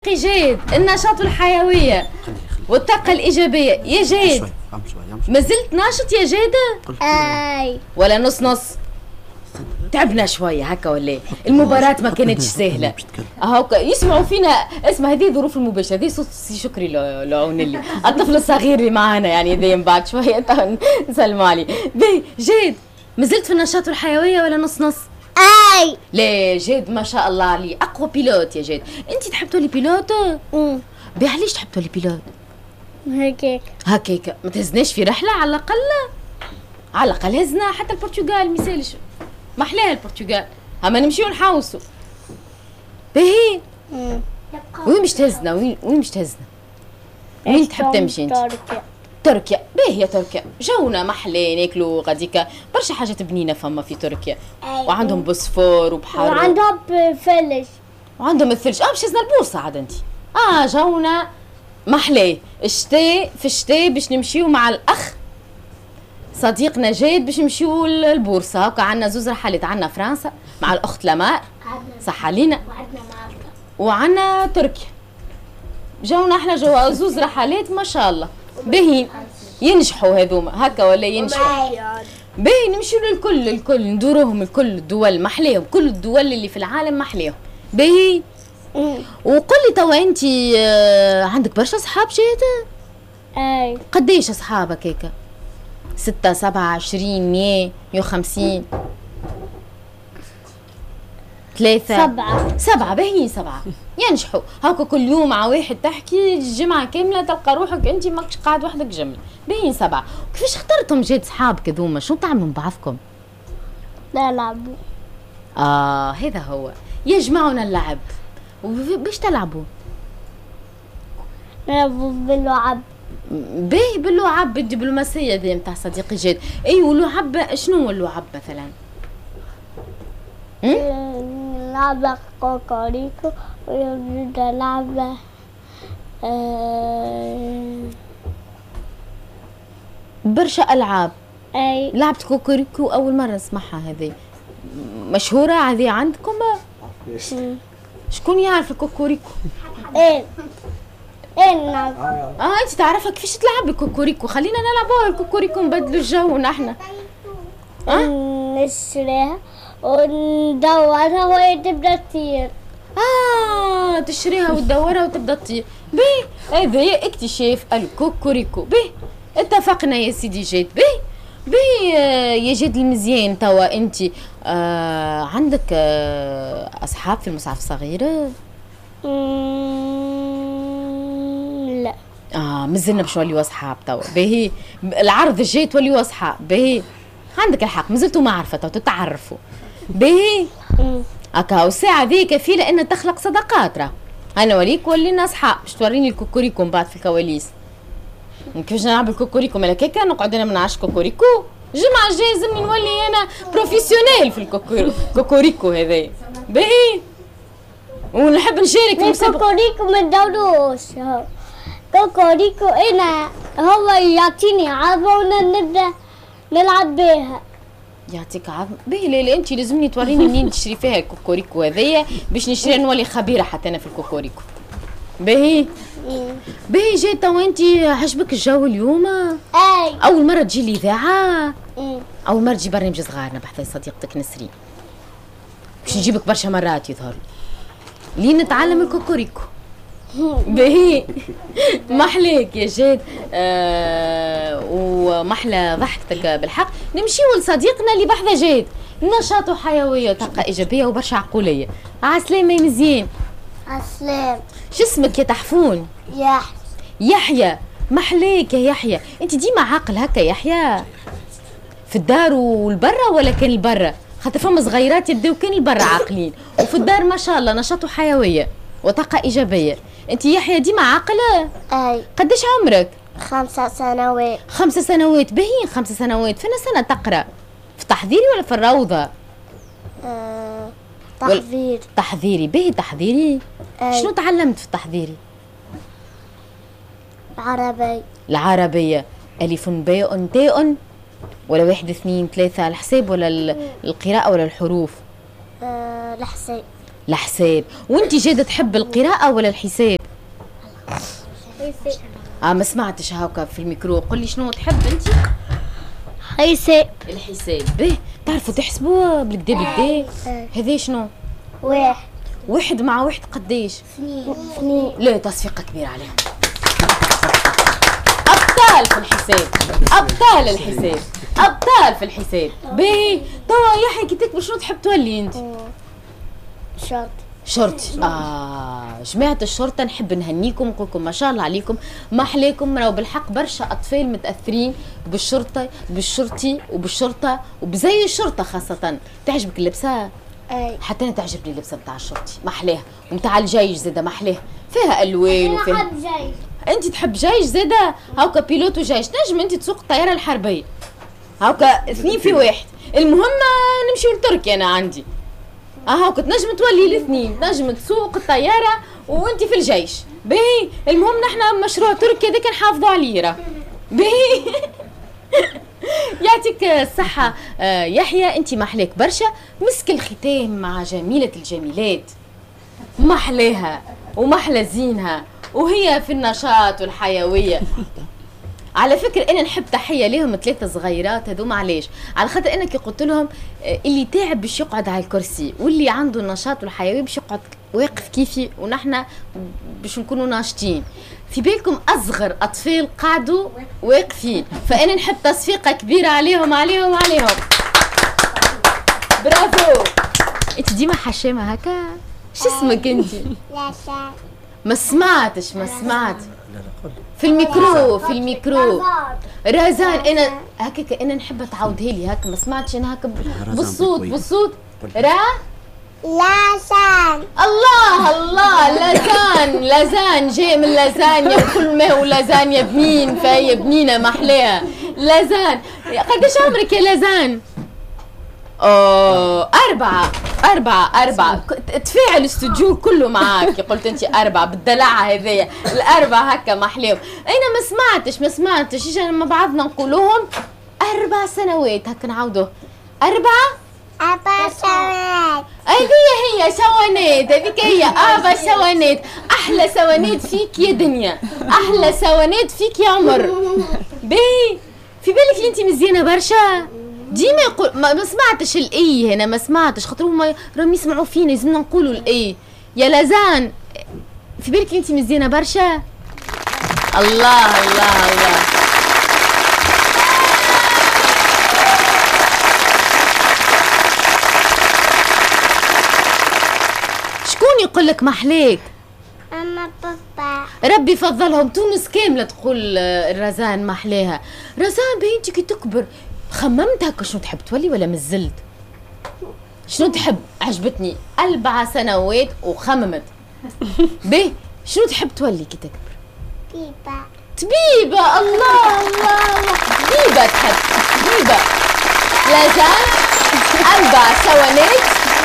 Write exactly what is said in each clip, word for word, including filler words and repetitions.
صديقي جيد، النشاط والحيوية والطاقة الإيجابية. يا جيد ما زلت ناشط يا جيد؟ اي ولا نص نص؟ تعبنا شوية هكا ولا ايه؟ المباراة ما كانتش سهلة. هاكا يسمعوا فينا. اسمع هذه ظروف المباشرة، هذه صوت سي شكري العونلي الطفل الصغير اللي معانا، يعني هذه من بعد شوية نسلموا عليه. باهي جيد ما زلت في النشاط والحيوية ولا نص نص؟ اي لا جيد ما شاء الله عليه اقوى بيلوت يا جيد. انت تحب تولي بيلوت؟ امم باهي علاش تحب تولي بيلوت؟ هكاك هكاك ما تهزناش في رحلة على الأقل؟ على الأقل هزنا حتى البرتغال ميسالش، ما أحلاها البرتغال، هما نمشيو نحوسو. باهي وين مش تهزنا؟ وين وين مش تهزنا؟ وين تحب تمشي انت؟ تركيا. تركيا. باهي يا تركيا جونا محلى ناكلو غاديكا برشا حاجات بنينة فما في تركيا. أيوة. وعندهم بوسفور وبحر وعندهم فلش وعندهم الثلج. اه باش هزنا البورصة عاد انت. اه جونا محلاه الشتاء، في الشتاء باش نمشيو مع الاخ صديقنا جيد باش نمشيو للبورصه. هكا عندنا زوز رحلات، عندنا فرنسا مع الاخت لماء صح علينا، وعندنا مالطا وعندنا تركيا. جونا احنا جوا زوز رحلات ما شاء الله باهيين ينجحوا هذوما هكا ولا ينجحوا. باهي نمشيو للكل الكل ندوروهم الكل الدول محليهم، كل الدول اللي في العالم محليهم. باهي وقل لي توا انت عندك برشا صحاب جيد؟ اي قديش اصحابك هيك؟ ستة سبعة عشرين مية مية وخمسين ثلاثة سبعة سبعة باهيين سبعة ينجحوا هاكا كل يوم مع واحد تحكي الجمعة كاملة تلقى روحك انت ماكش قاعد وحدك جملة. باهيين سبعة. كيفاش اخترتهم جيد صحابك هذوما؟ شنو تعملوا مع بعضكم؟ نلعبوا. اه هذا هو يجمعنا اللعب. وباش تلعبوا؟ نلعبوا باللعب. باهي باللعب بالدبلوماسية ذي نتاع صديقي جيد. اي واللعب شنو هو اللعب مثلا؟ نلعب كوكوريكو ونلعب أه... برشا العاب. اي لعبة كوكوريكو اول مرة نسمعها هذه. مشهورة هذه عندكم؟ شكون يعرف الكوكوريكو؟ ايه ايه نلعب. اه انت تعرفها كيفاش تلعب الكوكوريكو؟ خلينا نلعبوها الكوكوريكو نبدلوا الجو نحن. اه نشريها وندورها وهي تبدا تطير. اه تشريها وتدورها وتبدا تطير. باهي هذا اكتشاف الكوكوريكو. باهي اتفقنا يا سيدي جيد. باهي باهي يا جيد المزيان. توا انت آه عندك آه اصحاب في المصعف الصغير؟ لا اه مازلنا باش نوليو اصحاب توا. باهي العرض الجاي توليو اصحاب. باهي عندك الحق مازلتوا معرفة تو تتعرفوا. باهي هكا والساعة ذي كفيلة ان تخلق صداقات. راه انا وليك ولينا اصحاب باش توريني الكوكوريكو من بعد في الكواليس. كيفاش نلعب الكوكوريكو مالا كيكا نقعد انا ما نعرفش كوكوريكو. الجمعة الجاية لازمني نولي انا بروفيسيونيل في الكوكوريكو هذايا. باهي ونحب نشارك في المسابقة. كوكوريكو ما ندوروش. كوكوريكو انا هو يعطيني عظمة وانا نبدا نلعب بها. يعطيك عظمة. باهي لا انت لازمني توريني منين تشري فيها الكوكوريكو هذايا باش نشري نولي خبيرة حتى انا في الكوكوريكو. باهي باهي جاي توا انت عجبك الجو اليوم؟ اي اول مرة تجي الاذاعة؟ مم. اول مرة تجي برنامج صغارنا بحث صديقتك نسرين. باش نجيبك برشا مرات يظهر لين نتعلم الكوكوريكو. باهي محليك يا جاد. آه ومحلى ضحكتك بالحق. نمشيو لصديقنا اللي بحذا جاد، نشاط وحيوية وطاقة إيجابية وبرشا عقولية. عسلامة يا مزيان. عسلام. شو اسمك يا تحفون؟ يحيى. يحيى محليك يا يحيى. انت ديما عاقل هكا يحيى؟ في الدار والبرا ولا كان البرا؟ خاطر فما صغيرات يبداو كان البرا عاقلين وفي الدار ما شاء الله نشاط وحيوية وطاقة إيجابية. انت يحيى ديما عاقلة؟ اي. قديش عمرك؟ خمسة سنوات. خمس سنوات. باهيين خمس سنوات. فين سنة تقرأ؟ في تحضيري ولا في الروضة؟ أه... تحضيري. تحضيري. باهي تحضيري. أي. شنو تعلمت في التحضيري؟ العربية. العربية. ألف باء تاء ولا واحد اثنين ثلاثة الحساب ولا القراءة ولا الحروف؟ أه... الحساب. الحساب. وانت جادة تحب القراءة ولا الحساب؟ حساب. اه ما سمعتش هاكا في الميكرو، قولي شنو تحب انت؟ حساب. الحساب. به تعرفوا تحسبوا بالكدا بالكدا؟ هذا شنو؟ واحد. واحد مع واحد قديش؟ اثنين. اثنين. لا تصفيقة كبيرة عليهم. أبطال في الحساب، أبطال الحساب، أبطال في الحساب. باهي توا يحيى كي تكبر شنو تحب تولي أنت؟ شرطي. شرطي. آه جماعة الشرطة نحب نهنيكم ونقول لكم ما شاء الله عليكم، ما أحلاكم. راهو بالحق برشا أطفال متأثرين بالشرطة بالشرطي وبالشرطة وبزي الشرطة خاصة. تعجبك اللبسة؟ اي. حتى أنا تعجبني اللبسة متاع الشرطي، ما أحلاها، ومتاع الجيش زادة ما أحلاها، فيها ألوان وفيها. أنا أحب جيش. انت تحب جيش زاده؟ هاكا بيلوت وجيش، نجم انت تسوق الطياره الحربيه هاكا اثنين في واحد. المهم نمشيو لتركيا انا عندي اه هاكا تنجم تولي الاثنين، تنجم تسوق الطياره وانت في الجيش. باهي المهم نحنا مشروع تركيا هذاك نحافظوا عليه راه. باهي يعطيك الصحة آه يحيى، انت محلاك برشا. مسك الختام مع جميلة الجميلات، محلاها ومحلى زينها وهي في النشاط والحيوية. على فكرة أنا نحب تحية لهم ثلاثة صغيرات هذوما. علاش؟ على خاطر أنا كي قلت لهم اللي تعب باش يقعد على الكرسي واللي عنده النشاط والحيوية باش يقعد واقف كيفي، ونحنا باش نكونوا ناشطين. في بالكم أصغر أطفال قعدوا واقفين، فأنا نحب تصفيقة كبيرة عليهم عليهم عليهم. برافو. أنت ديما حشامة هكا؟ شو اسمك أنت؟ لا شا. ما سمعتش ما سمعت في الميكرو في الميكرو. رزان. انا هكاك انا نحب تعاودها لي هكا، ما سمعتش انا هكا بالصوت بالصوت. را لازان. الله الله لازان. لازان جاي من لازانيا، وكل ما هو لازانيا بنين فهي بنينه محلاها. لازان. قداش عمرك يا لازان؟ أوه أربعة أربعة أربعة. تفاعل الاستوديو كله معاك. قلت أنت أربعة بالدلع هذايا الأربعة هكا محلاهم. أنا ما سمعتش ما سمعتش إيش لما بعضنا نقولوهم أربع سنوات هكا نعاودوه. أربعة أربع سنوات. هذه هي سوانات، هذيك هي أربع سوانات. أحلى سوانات فيك يا دنيا، أحلى سوانات فيك يا عمر. باهي في بالك اللي أنت مزيانة برشا. ديما يقول ما, ما سمعتش الاي هنا، ما سمعتش خاطر هما راهم يسمعوا فينا، لازمنا نقولوا الاي. يا لازان في بالك انت مزيانه برشا. الله الله الله. شكون يقول لك محلاك؟ أما بابا. ربي يفضلهم. تونس كامله تقول رزان محلاها. رزان باهي انت كي تكبر خممت هكا شنو تحب تولي ولا مازلت؟ شنو تحب؟ عجبتني أربع سنوات وخممت. باهي شنو تحب تولي كي تكبر؟ بيبا. طبيبة. الله الله الله. طبيبة تحب طبيبة. لازال أربع سوانات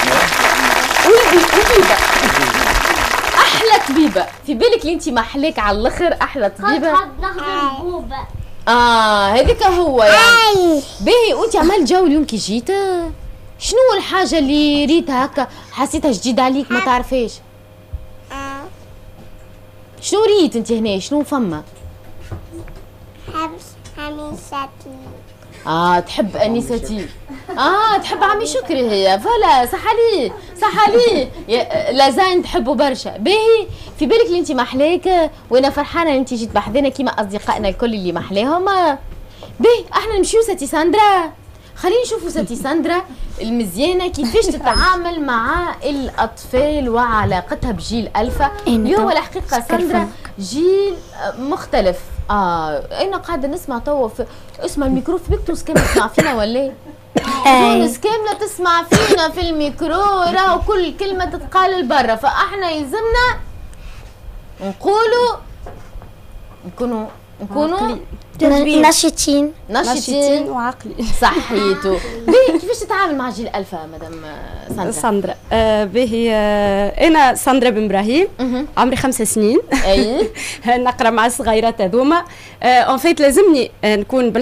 وطبيبة. أحلى طبيبة. في بالك اللي أنت محلاك على الآخر أحلى طبيبة. نحب نخدم بوبا. اه هذيك هو يعني. باهي وانت عملت جو اليوم كي جيت؟ شنو الحاجة اللي ريتها هكا حسيتها جديدة عليك ما تعرفيش؟ آه. شنو ريت انت هنا؟ شنو فما؟ حبس حميستي. اه تحب انيستي. اه تحب عمي شكري هي فلا. صح عليه صح عليه. لازان تحبوا برشا. باهي في بالك اللي انت محلاك، وانا فرحانه اللي انت جيت بحذنا كيما اصدقائنا الكل اللي محلاهم. باهي احنا نمشيو ستي ساندرا. خلينا نشوفوا ستي ساندرا المزيانه كيفاش تتعامل مع الاطفال وعلاقتها بجيل الفا. اليوم الحقيقه ساندرا جيل مختلف. اه انا قاعده نسمع توا في اسمع الميكرو في بيك. تونس كامله تسمع فينا ولا؟ تونس كامله تسمع فينا في الميكرو، راهو كل كلمه تتقال لبرا، فاحنا يلزمنا نقولوا نكونوا نكونوا نشيطين نشيطين وعقلي. صحيتو. باهي كيفاش تتعامل مع جيل الفا مدام ساندرا؟ ساندرا آه باهي آه انا ساندرا بن ابراهيم، عمري خمس سنين. اي نقرا مع الصغيرات هذوما. اون فيت لازمني نكون بالحق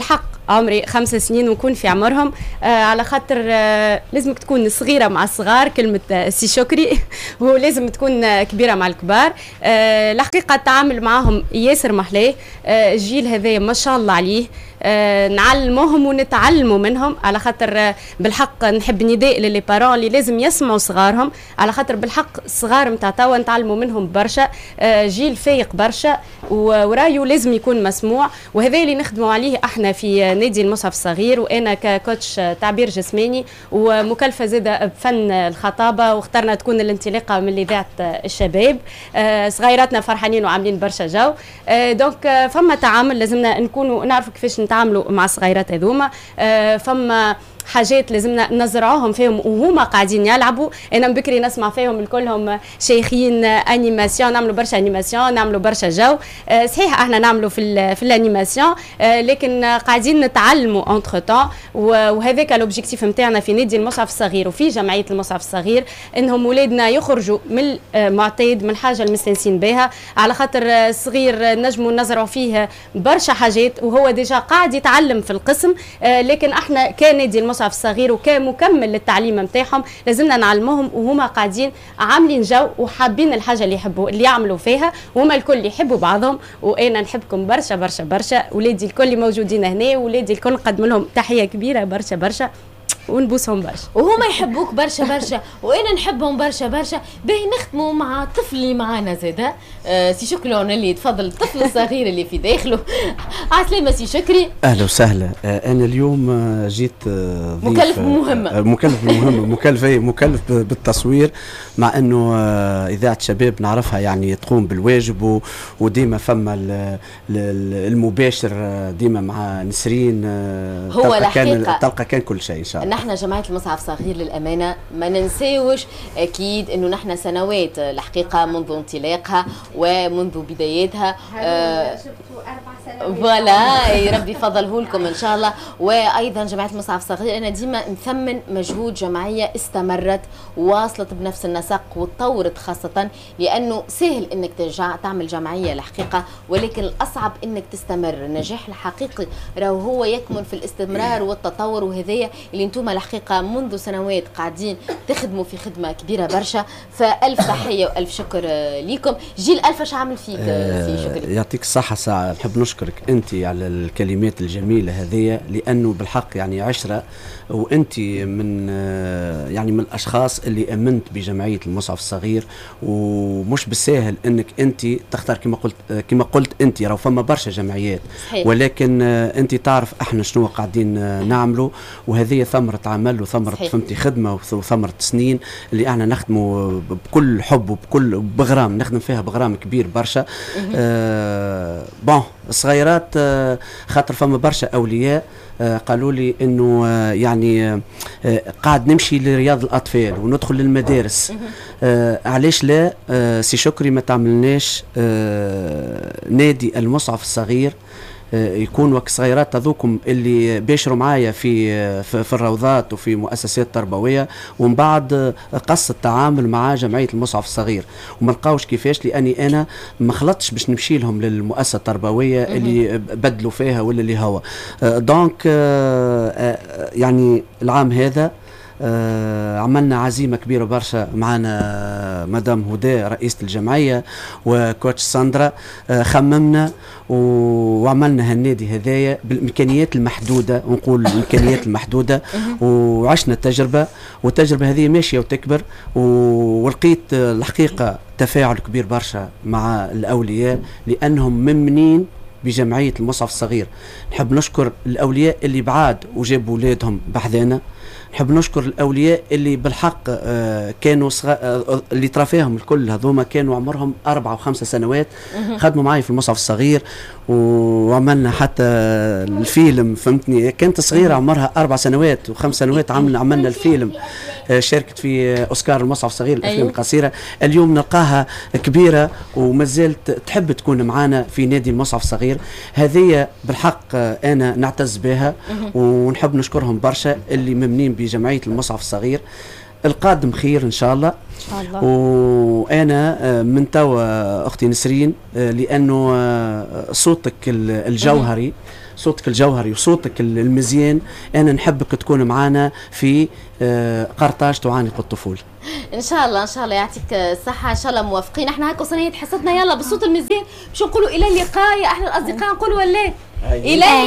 عمري خمس سنين ونكون في عمرهم، آه على خاطر آه لازمك تكون صغيرة مع الصغار، كلمة آه سي شكري، ولازم تكون آه كبيرة مع الكبار. آه الحقيقة التعامل معهم ياسر محلاه، آه الجيل هذا ما شاء الله عليه، آه نعلموهم ونتعلموا منهم، على خاطر آه بالحق نحب نداء للي بارون اللي لازم يسمعوا صغارهم، على خاطر بالحق الصغار متاع توا نتعلموا منهم برشا، آه جيل فايق برشا ورايو لازم يكون مسموع، وهذا اللي نخدموا عليه احنا في نادي المصحف الصغير، وانا ككوتش تعبير جسماني ومكلفه زاده بفن الخطابه، واخترنا تكون الانطلاقه من اذاعه الشباب. آه صغيراتنا فرحانين وعاملين برشا جو، آه دونك آه فما تعامل لازمنا نكونوا نعرفوا كيفاش نتعاملوا مع الصغيرات هذوما، آه فما حاجات لازمنا نزرعوهم فيهم وهما قاعدين يلعبوا. انا من بكري نسمع فيهم الكلهم شيخين انيماسيون، نعملوا برشا انيماسيون، نعملوا برشا جو. أه صحيح احنا نعملوا في في الانيماسيون، أه لكن قاعدين نتعلموا انتر تان، وهذاك الاوبجيكتيف نتاعنا في نادي المصحف الصغير وفي جمعيه المصحف الصغير، انهم ولادنا يخرجوا من المعتاد، من الحاجه المستانسين بها، على خاطر صغير نجموا نزرعوا فيه برشا حاجات وهو ديجا قاعد يتعلم في القسم، أه لكن احنا كنادي المصحف الصغير وكمكمل للتعليم نتاعهم لازمنا نعلموهم وهما قاعدين عاملين جو وحابين الحاجه اللي يحبوا اللي يعملوا فيها، وهما الكل يحبوا بعضهم. وانا نحبكم برشا برشا برشا، ولادي الكل اللي موجودين هنا، ولادي الكل نقدم لهم تحيه كبيره برشا برشا ونبوسهم برشا، وهما يحبوك برشا برشا وانا نحبهم برشا برشا. باهي نختموا مع الطفل اللي معانا زاده، آه سي شكرون اللي تفضل، الطفل الصغير اللي في داخله. عسلامة سي شكري. اهلا وسهلا. آه انا اليوم آه جيت آه مكلف بمهمه، آه مكلف بمهمه مكلف ايه مكلف بالتصوير، مع انه آه اذاعه شباب نعرفها يعني تقوم بالواجب، وديما فما المباشر آه ديما مع نسرين، آه هو تلقى الحقيقة كان تلقى كان كل شيء ان شاء الله. نحن جماعة المصحف الصغير للأمانة ما ننساوش أكيد إنه نحن سنوات الحقيقة منذ انطلاقها ومنذ بداياتها، آه فوالا يا ربي يفضله لكم إن شاء الله. وأيضا جماعة المصحف الصغير أنا ديما نثمن مجهود جمعية استمرت وواصلت بنفس النسق وتطورت، خاصة لأنه سهل إنك ترجع تعمل جمعية الحقيقة، ولكن الأصعب إنك تستمر. النجاح الحقيقي راهو هو يكمن في الاستمرار والتطور، وهذايا اللي انتم الحقيقه منذ سنوات قاعدين تخدموا في خدمه كبيره برشا. فالف تحيه والف شكر ليكم. جيل الفاش عامل فيك آه سي شكري. يعطيك الصحه ساعه. نحب نشكرك انت على الكلمات الجميله هذه، لانه بالحق يعني عشره، وانت من آه يعني من الاشخاص اللي امنت بجمعيه المصحف الصغير، ومش بالساهل انك انت تختار كما قلت آه كما قلت انت راه فما برشا جمعيات، صحيح. ولكن آه انت تعرف احنا شنو قاعدين آه نعملوا، وهذه ثمرة عمل وثمرة فهمتي خدمة وثمرة سنين اللي احنا نخدموا بكل حب وبكل بغرام، نخدم فيها بغرام كبير برشا. آه بون الصغيرات آه خاطر فما برشا أولياء آه قالوا لي انه آه يعني آه قاعد نمشي لرياض الاطفال وندخل للمدارس، آه علاش لا آه سي شكري ما تعملناش آه نادي المصحف الصغير يكون وقت صغيرات هذوكم اللي بيشروا معايا في في الروضات وفي مؤسسات تربويه، ومن بعد قص التعامل مع جمعيه المصحف الصغير، وما نلقاوش كيفاش، لاني انا ما خلطتش باش نمشي لهم للمؤسسه التربويه اللي بدلوا فيها ولا اللي هو دونك يعني العام هذا آه عملنا عزيمة كبيرة برشا معنا مدام هدى رئيسة الجمعية وكوتش ساندرا، آه خممنا وعملنا هالنادي هذايا بالإمكانيات المحدودة، ونقول الإمكانيات المحدودة، وعشنا التجربة، والتجربة هذه ماشية وتكبر، ولقيت الحقيقة تفاعل كبير برشا مع الأولياء لأنهم ممنين بجمعية المصحف الصغير. نحب نشكر الأولياء اللي بعاد وجابوا أولادهم بحذانا، نحب نشكر الأولياء اللي بالحق آه كانوا صغ... آه اللي ترافيهم الكل هذوما كانوا عمرهم أربعة وخمسة سنوات، خدموا معي في المصحف الصغير وعملنا حتى الفيلم، فهمتني، كانت صغيرة عمرها أربع سنوات وخمس سنوات عملنا عملنا الفيلم، آه شاركت في أوسكار المصحف الصغير الأفلام القصيرة. اليوم نلقاها كبيرة وما زالت تحب تكون معنا في نادي المصحف الصغير. هذه بالحق آه أنا نعتز بها ونحب نشكرهم برشا اللي ممنين بجمعية المصحف الصغير. القادم خير ان شاء الله. ان شاء الله. وانا من توا اختي نسرين لانه صوتك الجوهري صوتك الجوهري وصوتك المزيان انا نحبك تكون معنا في قرطاج تعانق الطفوله. ان شاء الله ان شاء الله يعطيك الصحه، ان شاء الله موافقين. احنا هيك وصلنا حصتنا، يلا بالصوت المزيان باش نقولوا الى اللقاء يا احلى الاصدقاء، نقولوا ولا الى